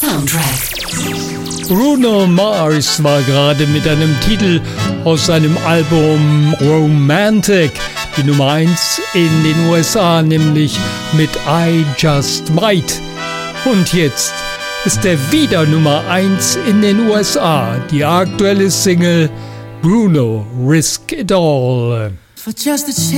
Soundtrack. Bruno Mars war gerade mit einem Titel aus seinem Album Romantic die Nummer 1 in den USA, nämlich mit I Just Might. Und jetzt ist er wieder Nummer 1 in den USA, die aktuelle Single Bruno Risk It All. For just a